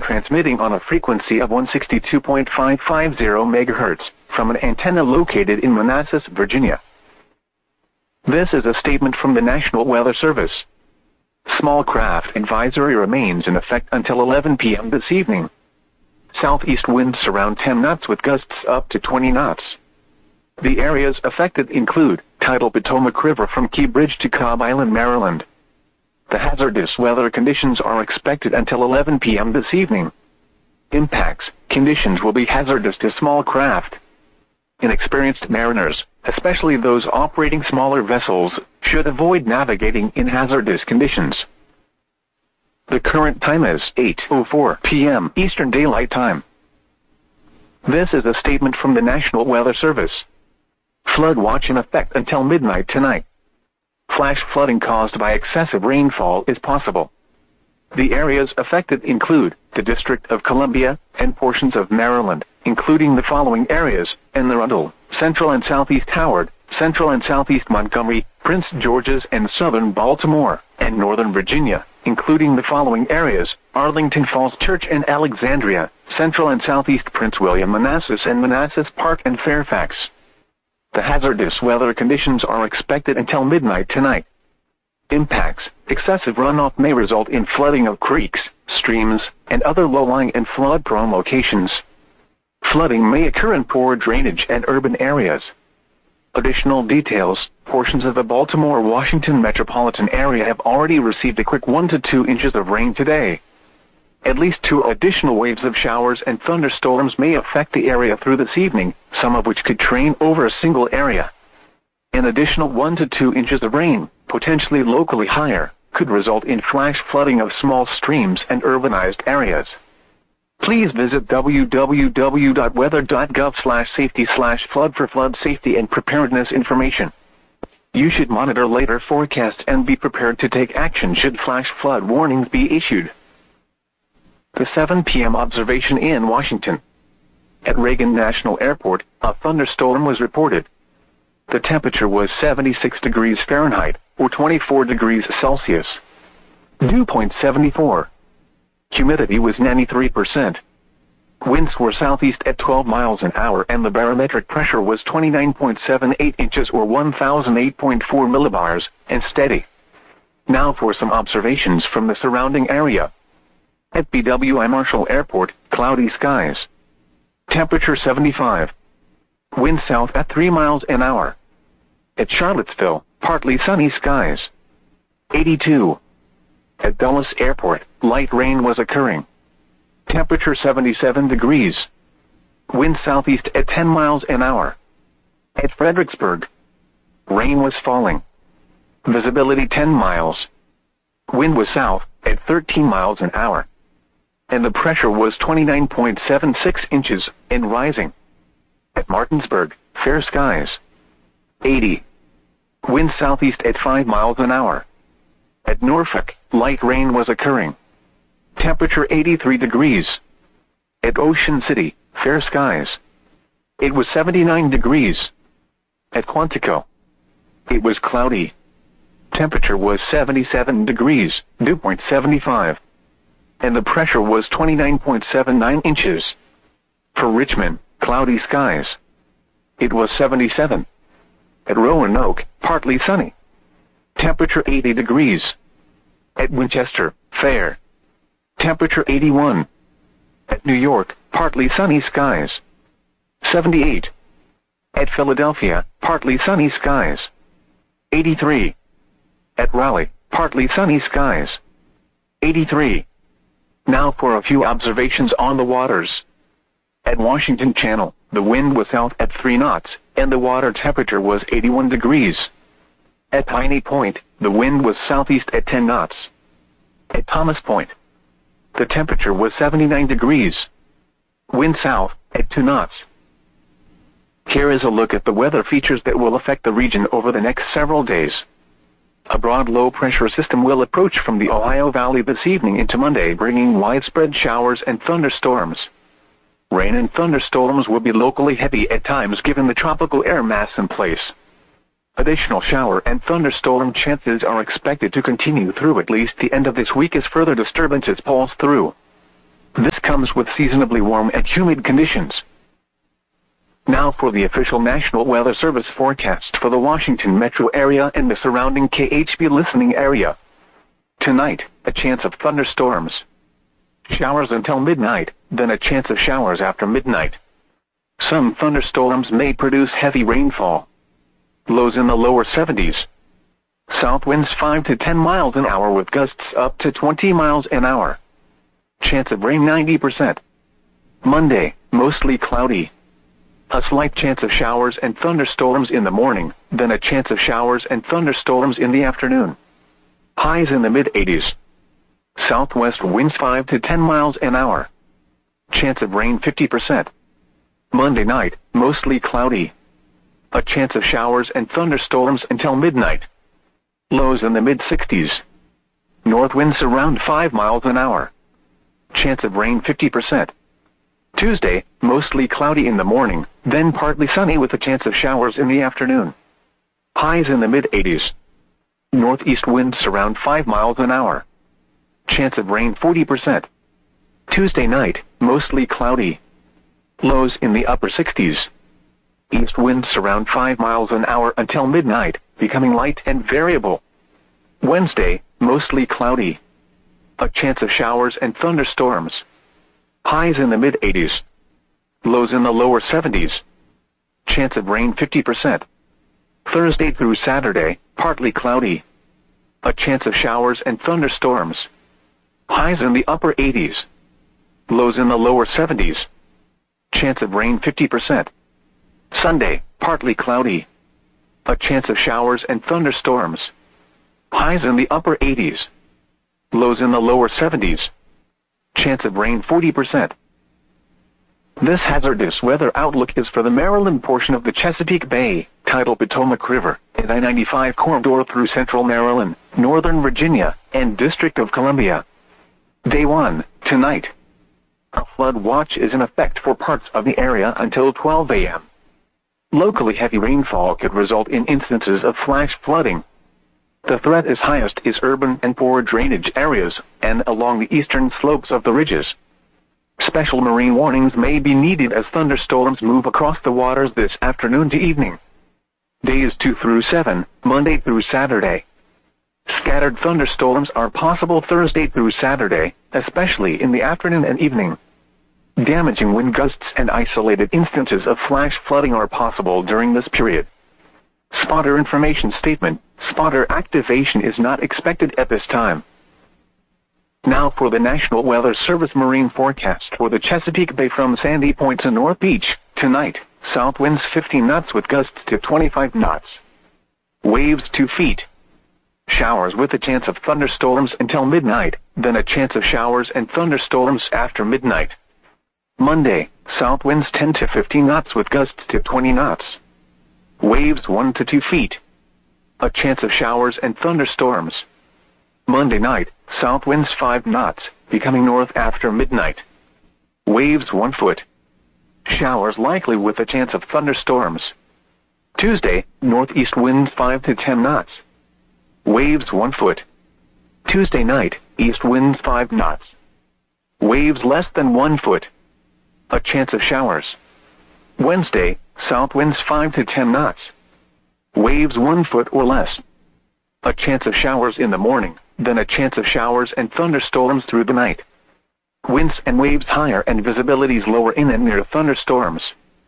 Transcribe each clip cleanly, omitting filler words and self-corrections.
transmitting on a frequency of 162.550 MHz from an antenna located in Manassas, Virginia. This is a statement from the National Weather Service. Small craft advisory remains in effect until 11 p.m. this evening. Southeast winds around 10 knots with gusts up to 20 knots. The areas affected include tidal Potomac River from Key Bridge to Cobb Island, Maryland. The hazardous weather conditions are expected until 11 p.m. this evening. Impacts: conditions will be hazardous to small craft. Inexperienced mariners, especially those operating smaller vessels, should avoid navigating in hazardous conditions. The current time is 8:04 p.m. Eastern Daylight Time. This is a statement from the National Weather Service. Flood watch in effect until midnight tonight. Flash flooding caused by excessive rainfall is possible. The areas affected include the District of Columbia and portions of Maryland, including the following areas: Anne Arundel, Central and Southeast Howard, Central and Southeast Montgomery, Prince George's and Southern Baltimore, and Northern Virginia, including the following areas: Arlington Falls Church and Alexandria, Central and Southeast Prince William, Manassas and Manassas Park and Fairfax. The hazardous weather conditions are expected until midnight tonight. Impacts: excessive runoff may result in flooding of creeks, streams, and other low-lying and flood-prone locations. Flooding may occur in poor drainage and urban areas. Additional details: portions of the Baltimore-Washington metropolitan area have already received a quick 1 to 2 inches of rain today. At least 2 additional waves of showers and thunderstorms may affect the area through this evening, some of which could train over a single area. An additional 1 to 2 inches of rain, potentially locally higher, could result in flash flooding of small streams and urbanized areas. Please visit www.weather.gov/safety/flood for flood safety and preparedness information. You should monitor later forecasts and be prepared to take action should flash flood warnings be issued. The 7 p.m. observation in Washington. At Reagan National Airport, a thunderstorm was reported. The temperature was 76 degrees Fahrenheit, or 24 degrees Celsius. Dew point 74. Humidity was 93%. Winds were southeast at 12 miles an hour and the barometric pressure was 29.78 inches or 1008.4 millibars, and steady. Now for some observations from the surrounding area. At BWI Marshall Airport, cloudy skies. Temperature 75. Wind south at 3 miles an hour. At Charlottesville, partly sunny skies. 82. At Dulles Airport, light rain was occurring. Temperature 77 degrees. Wind southeast at 10 miles an hour. At Fredericksburg, rain was falling. Visibility 10 miles. Wind was south at 13 miles an hour. And the pressure was 29.76 inches and rising. At Martinsburg, fair skies. 80. Wind southeast at 5 miles an hour. At Norfolk, light rain was occurring. Temperature 83 degrees. At Ocean City, fair skies. It was 79 degrees. At Quantico, it was cloudy. Temperature was 77 degrees, dew point 75. And the pressure was 29.79 inches. For Richmond, cloudy skies. It was 77. At Roanoke, partly sunny. Temperature 80 degrees. At Winchester, fair. Temperature 81. At New York, partly sunny skies. 78. At Philadelphia, partly sunny skies. 83. At Raleigh, partly sunny skies. 83. Now for a few observations on the waters. At Washington Channel, the wind was south at 3 knots, and the water temperature was 81 degrees. At Piney Point, the wind was southeast at 10 knots. At Thomas Point, the temperature was 79 degrees. Wind south at 2 knots. Here is a look at the weather features that will affect the region over the next several days. A broad low-pressure system will approach from the Ohio Valley this evening into Monday, bringing widespread showers and thunderstorms. Rain and thunderstorms will be locally heavy at times given the tropical air mass in place. Additional shower and thunderstorm chances are expected to continue through at least the end of this week as further disturbances pulse through. This comes with seasonably warm and humid conditions. Now for the official National Weather Service forecast for the Washington metro area and the surrounding KHB listening area. Tonight, a chance of thunderstorms. Showers until midnight, then a chance of showers after midnight. Some thunderstorms may produce heavy rainfall. Lows in the lower 70s. South winds 5 to 10 miles an hour with gusts up to 20 miles an hour. Chance of rain 90%. Monday, mostly cloudy. A slight chance of showers and thunderstorms in the morning, then a chance of showers and thunderstorms in the afternoon. Highs in the mid-80s. Southwest winds 5 to 10 miles an hour. Chance of rain 50%. Monday night, mostly cloudy. A chance of showers and thunderstorms until midnight. Lows in the mid-60s. North winds around 5 miles an hour. Chance of rain 50%. Tuesday, mostly cloudy in the morning, then partly sunny with a chance of showers in the afternoon. Highs in the mid-80s. Northeast winds around 5 miles an hour. Chance of rain 40%. Tuesday night, mostly cloudy. Lows in the upper 60s. East winds around 5 miles an hour until midnight, becoming light and variable. Wednesday, mostly cloudy. A chance of showers and thunderstorms. Highs in the mid-80s. Lows in the lower 70s. Chance of rain 50%. Thursday through Saturday, partly cloudy. A chance of showers and thunderstorms. Highs in the upper 80s. Lows in the lower 70s. Chance of rain 50%. Sunday, partly cloudy. A chance of showers and thunderstorms. Highs in the upper 80s. Lows in the lower 70s. Chance of rain 40%. This hazardous weather outlook is for the Maryland portion of the Chesapeake Bay, tidal Potomac River, and I-95 corridor through central Maryland, northern Virginia, and District of Columbia. Day 1, tonight. A flood watch is in effect for parts of the area until 12 a.m. Locally heavy rainfall could result in instances of flash flooding. The threat is highest is urban and poor drainage areas and along the eastern slopes of the ridges. Special marine warnings may be needed as thunderstorms move across the waters this afternoon to evening. Days 2 through 7, Monday through Saturday. Scattered thunderstorms are possible Thursday through Saturday, especially in the afternoon and evening. Damaging wind gusts and isolated instances of flash flooding are possible during this period. Spotter information statement. Spotter activation is not expected at this time. Now for the National Weather Service marine forecast for the Chesapeake Bay from Sandy Point to North Beach. Tonight, south winds 15 knots with gusts to 25 knots. Waves 2 feet. Showers with a chance of thunderstorms until midnight, then a chance of showers and thunderstorms after midnight. Monday, south winds 10 to 15 knots with gusts to 20 knots. Waves 1 to 2 feet. A chance of showers and thunderstorms. Monday night, south winds 5 knots, becoming north after midnight. Waves 1 foot. Showers likely with a chance of thunderstorms. Tuesday, northeast winds 5 to 10 knots. Waves 1 foot. Tuesday night, east winds 5 knots. Waves less than 1 foot. A chance of showers. Wednesday, south winds 5 to 10 knots. Waves 1 foot or less. A chance of showers in the morning, then a chance of showers and thunderstorms through the night. Winds and waves higher and visibilities lower in and near thunderstorms.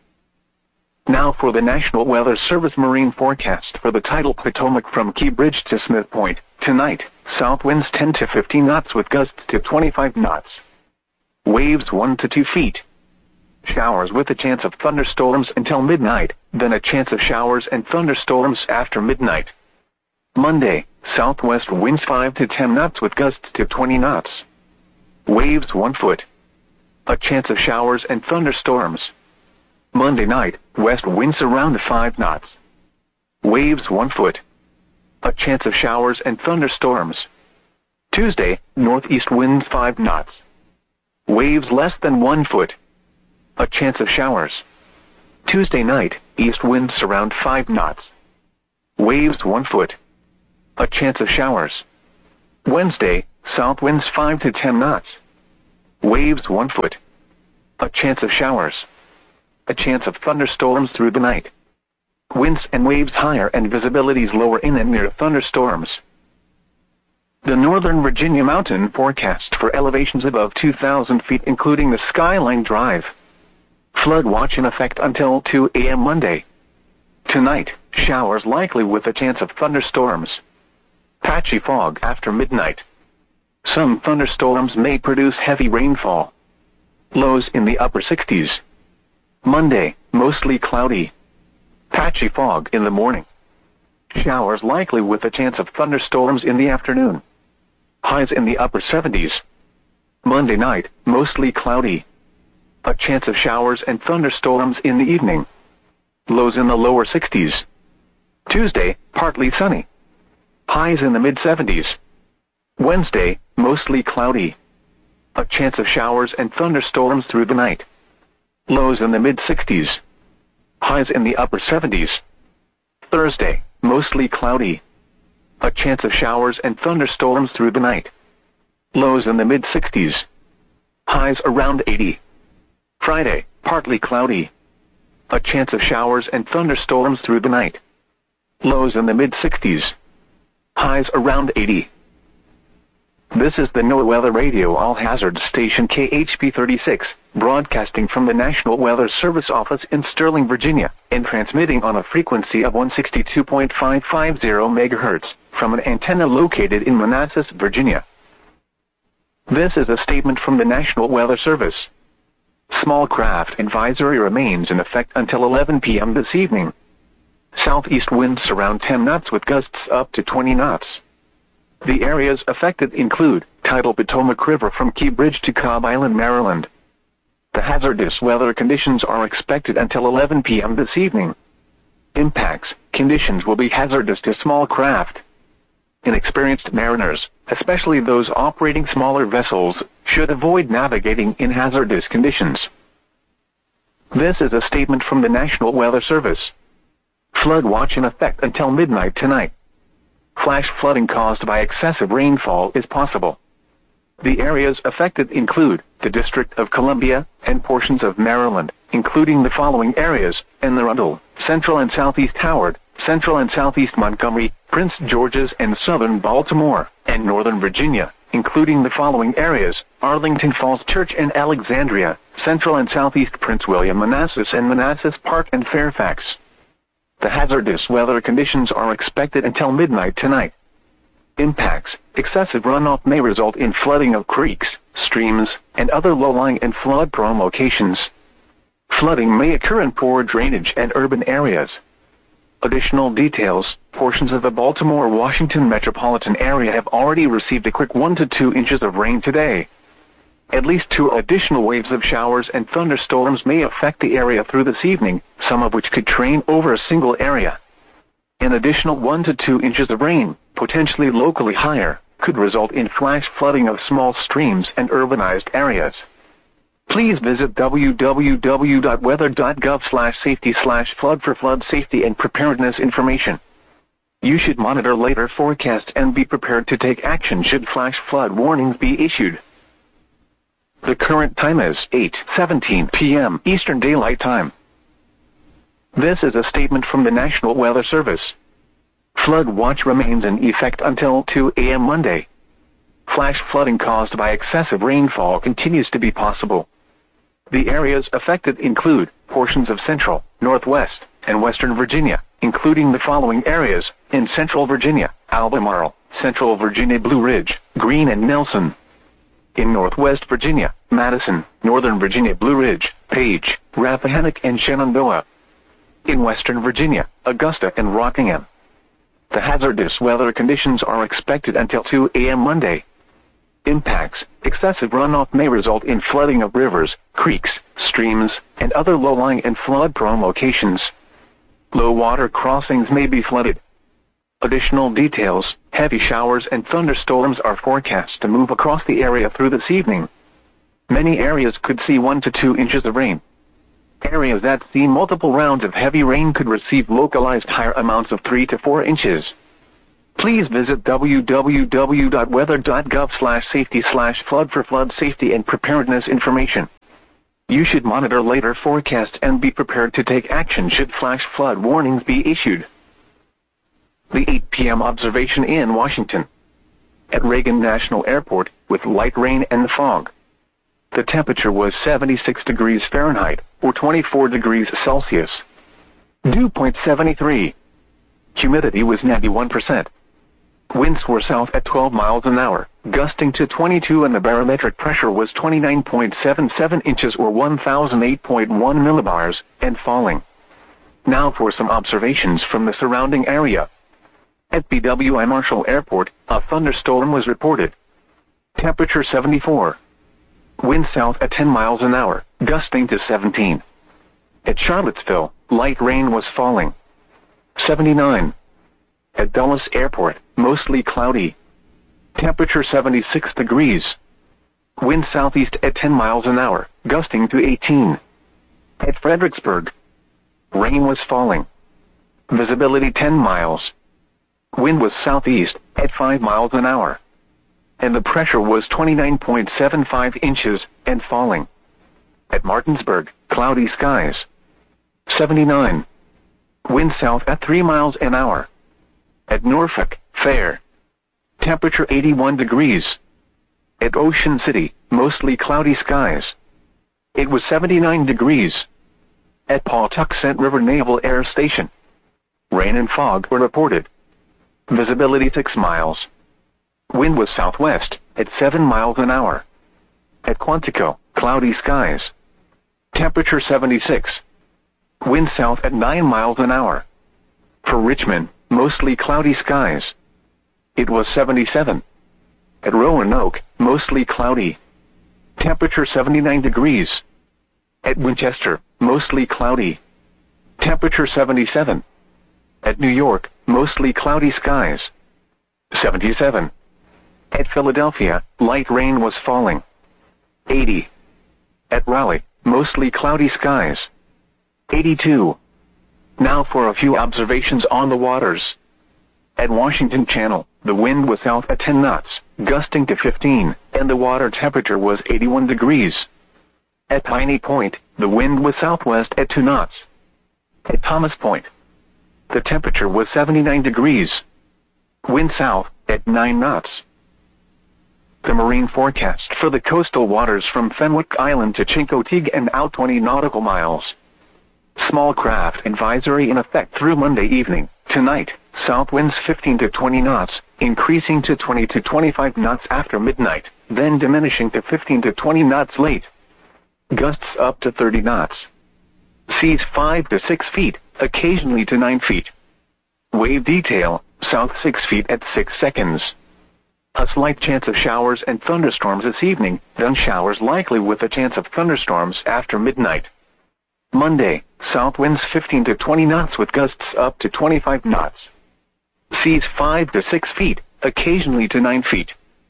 Now for the National Weather Service marine forecast for the tidal Potomac from Key Bridge to Smith Point. Tonight, south winds 10 to 15 knots with gusts to 25 knots. Waves 1 to 2 feet. Showers with a chance of thunderstorms until midnight, then a chance of showers and thunderstorms after midnight. Monday, southwest winds 5 to 10 knots with gusts to 20 knots. Waves 1 foot. A chance of showers and thunderstorms. Monday night, west winds around 5 knots. Waves 1 foot. A chance of showers and thunderstorms. Tuesday, northeast winds 5 knots. Waves less than 1 foot. A chance of showers. Tuesday night, east winds around 5 knots. Waves 1 foot. A chance of showers. Wednesday, south winds 5 to 10 knots. Waves 1 foot. A chance of showers. A chance of thunderstorms through the night. Winds and waves higher and visibilities lower in and near thunderstorms. The Northern Virginia mountain forecast for elevations above 2,000 feet including the Skyline Drive. Flood watch in effect until 2 a.m. Monday. Tonight, showers likely with a chance of thunderstorms. Patchy fog after midnight. Some thunderstorms may produce heavy rainfall. Lows in the upper 60s. Monday, mostly cloudy. Patchy fog in the morning. Showers likely with a chance of thunderstorms in the afternoon. Highs in the upper 70s. Monday night, mostly cloudy. A chance of showers and thunderstorms in the evening. Lows in the lower 60s. Tuesday, partly sunny. Highs in the mid-70s. Wednesday, mostly cloudy. A chance of showers and thunderstorms through the night. Lows in the mid-60s. Highs in the upper 70s. Thursday, mostly cloudy. A chance of showers and thunderstorms through the night. Lows in the mid-60s. Highs around 80. Friday, partly cloudy. A chance of showers and thunderstorms through the night. Lows in the mid-60s. Highs around 80. This is the NOAA Weather Radio All-Hazard Station KHP 36, broadcasting from the National Weather Service office in Sterling, Virginia, and transmitting on a frequency of 162.550 MHz from an antenna located in Manassas, Virginia. This is a statement from the National Weather Service. Small craft advisory remains in effect until 11 p.m. this evening. Southeast winds around 10 knots with gusts up to 20 knots. The areas affected include tidal Potomac River from Key Bridge to Cobb Island, Maryland. The hazardous weather conditions are expected until 11 p.m. this evening. Impacts: conditions will be hazardous to small craft. Inexperienced mariners, especially those operating smaller vessels, should avoid navigating in hazardous conditions. This is a statement from the National Weather Service. Flood watch in effect until midnight tonight. Flash flooding caused by excessive rainfall is possible. The areas affected include the District of Columbia and portions of Maryland, including the following areas: Anne Arundel, Central and Southeast Howard, Central and Southeast Montgomery, Prince George's and Southern Baltimore, and Northern Virginia, including the following areas: Arlington Falls Church and Alexandria, Central and Southeast Prince William, Manassas and Manassas Park and Fairfax. The hazardous weather conditions are expected until midnight tonight. Impacts: excessive runoff may result in flooding of creeks, streams, and other low-lying and flood-prone locations. Flooding may occur in poor drainage and urban areas. Additional details: portions of the Baltimore-Washington metropolitan area have already received a quick 1 to 2 inches of rain today. At least 2 additional waves of showers and thunderstorms may affect the area through this evening, some of which could train over a single area. An additional 1 to 2 inches of rain, potentially locally higher, could result in flash flooding of small streams and urbanized areas. Please visit www.weather.gov/safety/flood for flood safety and preparedness information. You should monitor later forecasts and be prepared to take action should flash flood warnings be issued. The current time is 8:17 p.m. Eastern Daylight Time. This is a statement from the National Weather Service. Flood watch remains in effect until 2 a.m. Monday. Flash flooding caused by excessive rainfall continues to be possible. The areas affected include portions of Central, Northwest, and Western Virginia, including the following areas: in Central Virginia, Albemarle, Central Virginia Blue Ridge, Greene and Nelson. In Northwest Virginia, Madison, Northern Virginia Blue Ridge, Page, Rappahannock and Shenandoah. In Western Virginia, Augusta and Rockingham. The hazardous weather conditions are expected until 2 a.m. Monday. Impacts: excessive runoff may result in flooding of rivers, creeks, streams, and other low-lying and flood-prone locations. Low water crossings may be flooded. Additional details: heavy showers and thunderstorms are forecast to move across the area through this evening. Many areas could see 1 to 2 inches of rain. Areas that see multiple rounds of heavy rain could receive localized higher amounts of 3 to 4 inches. Please visit www.weather.gov/safety/flood for flood safety and preparedness information. You should monitor later forecasts and be prepared to take action should flash flood warnings be issued. The 8 p.m. observation in Washington. At Reagan National Airport, with light rain and fog. The temperature was 76 degrees Fahrenheit, or 24 degrees Celsius. Dew point 73. Humidity was 91%. Winds were south at 12 miles an hour, gusting to 22, and the barometric pressure was 29.77 inches or 1008.1 millibars, and falling. Now for some observations from the surrounding area. At BWI Marshall Airport, a thunderstorm was reported. Temperature 74. Wind south at 10 miles an hour, gusting to 17. At Charlottesville, light rain was falling. 79. At Dulles Airport, mostly cloudy. Temperature 76 degrees. Wind southeast at 10 miles an hour, gusting to 18. At Fredericksburg, rain was falling. Visibility 10 miles. Wind was southeast at 5 miles an hour. And the pressure was 29.75 inches and falling. At Martinsburg, cloudy skies. 79. Wind south at 3 miles an hour. At Norfolk, fair. Temperature 81 degrees. At Ocean City, mostly cloudy skies. It was 79 degrees. At Pawtuxet River Naval Air Station, rain and fog were reported. Visibility 6 miles. Wind was southwest at 7 miles an hour. At Quantico, cloudy skies. Temperature 76. Wind south at 9 miles an hour. For Richmond, mostly cloudy skies. It was 77. At Roanoke, mostly cloudy. Temperature 79 degrees. At Winchester, mostly cloudy. Temperature 77. At New York, mostly cloudy skies. 77. At Philadelphia, light rain was falling. 80. At Raleigh, mostly cloudy skies. 82. Now for a few observations on the waters. At Washington Channel, the wind was south at 10 knots, gusting to 15, and the water temperature was 81 degrees. At Piney Point, the wind was southwest at 2 knots. At Thomas Point, the temperature was 79 degrees. Wind south at 9 knots. The marine forecast for the coastal waters from Fenwick Island to Chincoteague and out 20 nautical miles. Small craft advisory in effect through Monday evening. Tonight, south winds 15 to 20 knots, increasing to 20 to 25 knots after midnight, then diminishing to 15 to 20 knots late. Gusts up to 30 knots. Seas 5 to 6 feet, occasionally to 9 feet. Wave detail, south 6 feet at 6 seconds. A slight chance of showers and thunderstorms this evening, then showers likely with a chance of thunderstorms after midnight. Monday, south winds 15 to 20 knots with gusts up to 25 knots. Seas 5 to 6 feet, occasionally to 9 feet.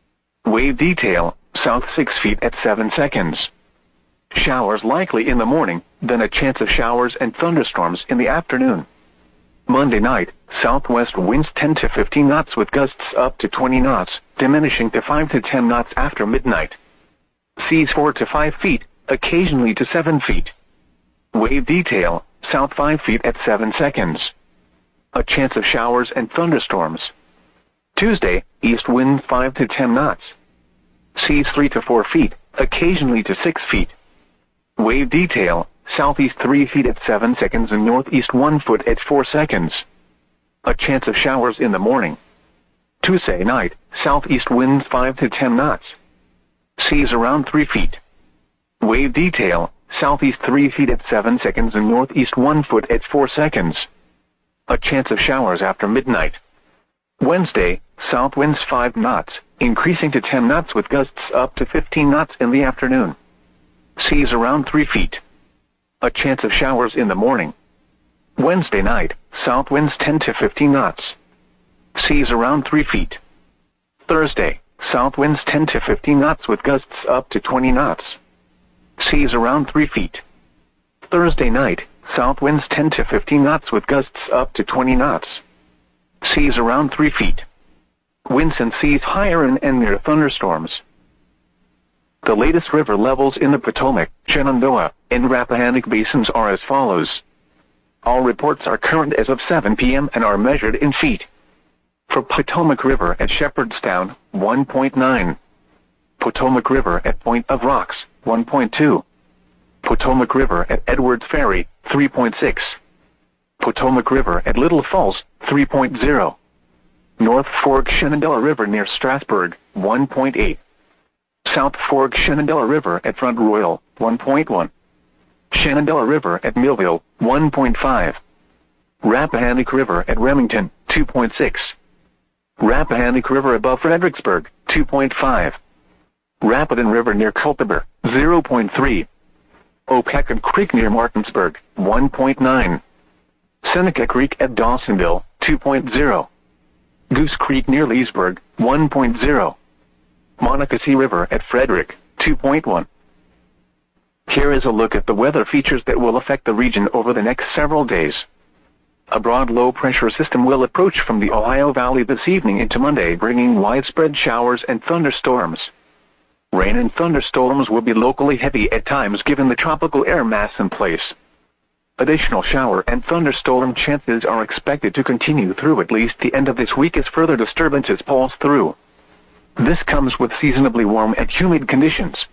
Wave detail, south 6 feet at 7 seconds. Showers likely in the morning, then a chance of showers and thunderstorms in the afternoon. Monday night, southwest winds 10 to 15 knots with gusts up to 20 knots, diminishing to 5 to 10 knots after midnight. Seas 4 to 5 feet, occasionally to 7 feet. Wave detail, south 5 feet at 7 seconds. A chance of showers and thunderstorms. Tuesday, east wind 5 to 10 knots. Seas 3 to 4 feet, occasionally to 6 feet. Wave detail, southeast 3 feet at 7 seconds and northeast 1 foot at 4 seconds. A chance of showers in the morning. Tuesday night, southeast winds 5 to 10 knots. Seas around 3 feet. Wave detail, southeast 3 feet at 7 seconds and northeast 1 foot at 4 seconds. A chance of showers after midnight. Wednesday, south winds 5 knots, increasing to 10 knots with gusts up to 15 knots in the afternoon. Seas around 3 feet. A chance of showers in the morning. Wednesday night, south winds 10 to 15 knots. Seas around 3 feet. Thursday, south winds 10 to 15 knots with gusts up to 20 knots. Seas around 3 feet. Thursday night, south winds 10 to 15 knots with gusts up to 20 knots. Seas around 3 feet. Winds and seas higher in and near thunderstorms. The latest river levels in the Potomac, Shenandoah, and Rappahannock basins are as follows. All reports are current as of 7 p.m. and are measured in feet. For Potomac River at Shepherdstown, 1.9. Potomac River at Point of Rocks, 1.2. Potomac River at Edwards Ferry, 3.6. Potomac River at Little Falls, 3.0. North Fork Shenandoah River near Strasburg, 1.8. South Fork Shenandoah River at Front Royal, 1.1. Shenandoah River at Millville, 1.5. Rappahannock River at Remington, 2.6. Rappahannock River above Fredericksburg, 2.5. Rapidan River near Culpeper, 0.3. Opecon Creek near Martinsburg, 1.9. Seneca Creek at Dawsonville, 2.0. Goose Creek near Leesburg, 1.0. Monocacy River at Frederick, 2.1. Here is a look at the weather features that will affect the region over the next several days. A broad low-pressure system will approach from the Ohio Valley this evening into Monday, bringing widespread showers and thunderstorms. Rain and thunderstorms will be locally heavy at times given the tropical air mass in place. Additional shower and thunderstorm chances are expected to continue through at least the end of this week as further disturbances pulse through. This comes with seasonably warm and humid conditions.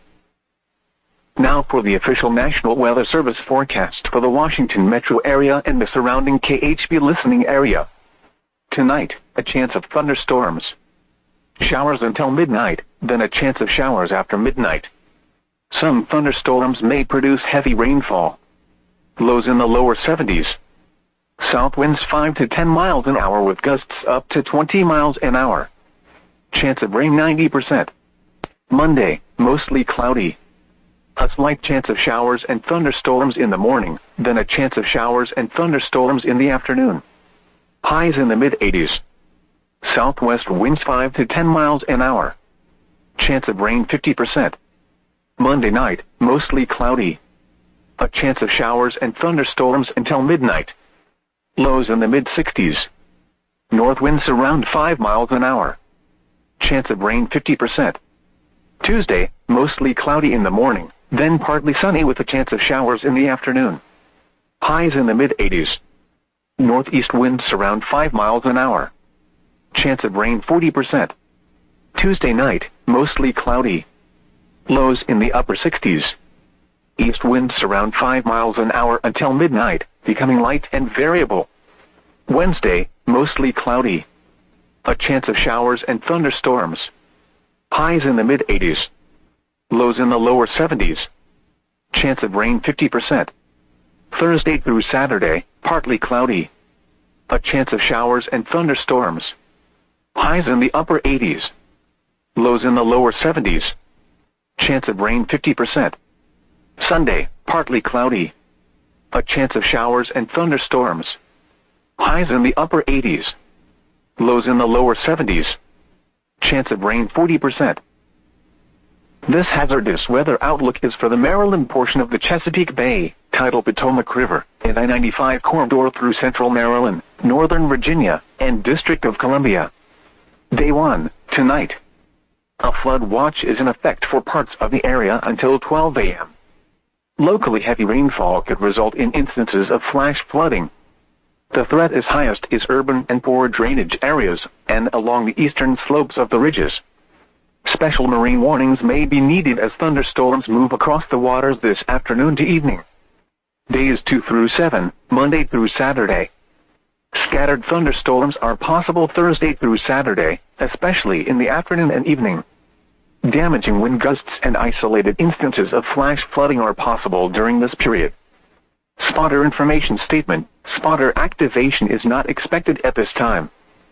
Now for the official National Weather Service forecast for the Washington metro area and the surrounding KHB listening area. Tonight, a chance of thunderstorms. Showers until midnight, then a chance of showers after midnight. Some thunderstorms may produce heavy rainfall. Lows in the lower 70s. South winds 5 to 10 miles an hour with gusts up to 20 miles an hour. Chance of rain 90%. Monday, mostly cloudy. A slight chance of showers and thunderstorms in the morning, then a chance of showers and thunderstorms in the afternoon. Highs in the mid-80s. Southwest winds 5 to 10 miles an hour. Chance of rain 50%. Monday night, mostly cloudy. A chance of showers and thunderstorms until midnight. Lows in the mid-60s. North winds around 5 miles an hour. Chance of rain 50%. Tuesday, mostly cloudy in the morning, then partly sunny with a chance of showers in the afternoon. Highs in the mid-80s. Northeast winds around 5 miles an hour. Chance of rain 40%. Tuesday night, mostly cloudy. Lows in the upper 60s. East winds around 5 miles an hour until midnight, becoming light and variable. Wednesday, mostly cloudy. A chance of showers and thunderstorms. Highs in the mid-80s. Lows in the lower 70s. Chance of rain 50%. Thursday through Saturday, partly cloudy. A chance of showers and thunderstorms. Highs in the upper 80s. Lows in the lower 70s. Chance of rain 50%. Sunday, partly cloudy. A chance of showers and thunderstorms. Highs in the upper 80s. Lows in the lower 70s. Chance of rain 40%. This hazardous weather outlook is for the Maryland portion of the Chesapeake Bay, tidal Potomac River, and I-95 corridor through central Maryland, northern Virginia, and District of Columbia. Day 1, tonight. A flood watch is in effect for parts of the area until 12 a.m. Locally heavy rainfall could result in instances of flash flooding. The threat is highest is urban and poor drainage areas and along the eastern slopes of the ridges. Special marine warnings may be needed as thunderstorms move across the waters this afternoon to evening. Days 2 through 7, Monday through Saturday. Scattered thunderstorms are possible Thursday through Saturday, especially in the afternoon and evening. Damaging wind gusts and isolated instances of flash flooding are possible during this period. Spotter information statement. Spotter activation is not expected at this time.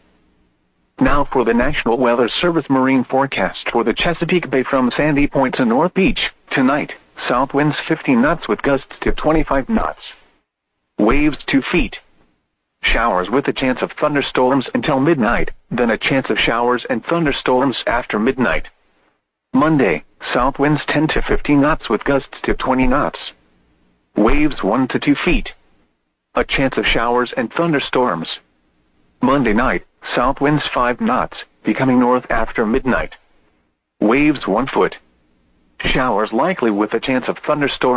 Now for the National Weather Service marine forecast for the Chesapeake Bay from Sandy Point to North Beach. Tonight, south winds 15 knots with gusts to 25 knots. Waves 2 feet. Showers with a chance of thunderstorms until midnight, then a chance of showers and thunderstorms after midnight. Monday, south winds 10 to 15 knots with gusts to 20 knots. Waves 1 to 2 feet. A chance of showers and thunderstorms. Monday night, south winds 5 knots, becoming north after midnight. Waves 1 foot. Showers likely with a chance of thunderstorms.